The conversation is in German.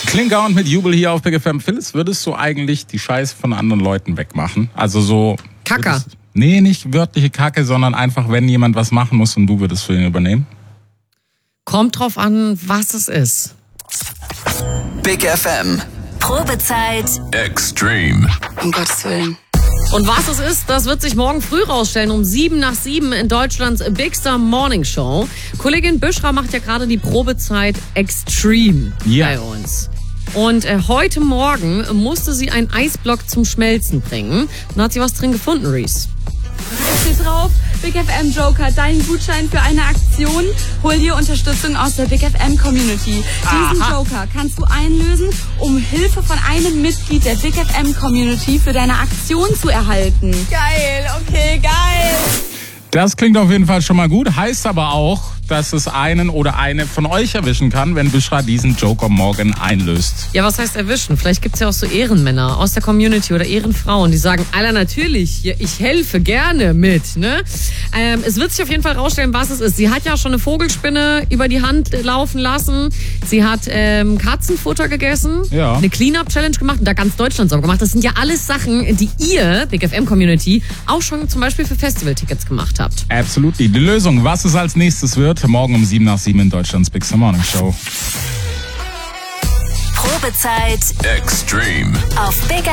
Klinker und mit Jubel hier auf Big FM. Phyllis, würdest du eigentlich die Scheiße von anderen Leuten wegmachen? Also so... Kacker. Nee, nicht wörtliche Kacke, sondern einfach, wenn jemand was machen muss und du würdest für ihn übernehmen? Kommt drauf an, was es ist. Big FM. Probezeit. Extreme. Um Gottes Willen. Und was es ist, das wird sich morgen früh rausstellen, um 7:07 in Deutschlands Big Star Morning Show. Kollegin Büschra macht ja gerade die Probezeit Extreme bei uns. Und heute Morgen musste sie einen Eisblock zum Schmelzen bringen. Und da hat sie was drin gefunden, Reese. Es steht drauf, Big FM Joker, dein Gutschein für eine Aktion. Hol dir Unterstützung aus der Big FM Community. Diesen Joker kannst du einlösen, um Hilfe von einem Mitglied der Big FM Community für deine Aktion zu erhalten. Geil, okay, geil. Das klingt auf jeden Fall schon mal gut, heißt aber auch, dass es einen oder eine von euch erwischen kann, wenn Büschra diesen Joker morgen einlöst. Ja, was heißt erwischen? Vielleicht gibt's ja auch so Ehrenmänner aus der Community oder Ehrenfrauen, die sagen, Alter, natürlich, ich helfe gerne mit, ne? Es wird sich auf jeden Fall rausstellen, was es ist. Sie hat ja schon eine Vogelspinne über die Hand laufen lassen. Sie hat Katzenfutter gegessen, eine Clean-Up-Challenge gemacht und da ganz Deutschland sauber gemacht. Das sind ja alles Sachen, die ihr, Big FM-Community, auch schon zum Beispiel für Festivaltickets gemacht habt. Absolut. Die Lösung, was es als nächstes wird, morgen um 7:07 in Deutschlands Big Star Morning Show. Probezeit. Extreme. Auf Big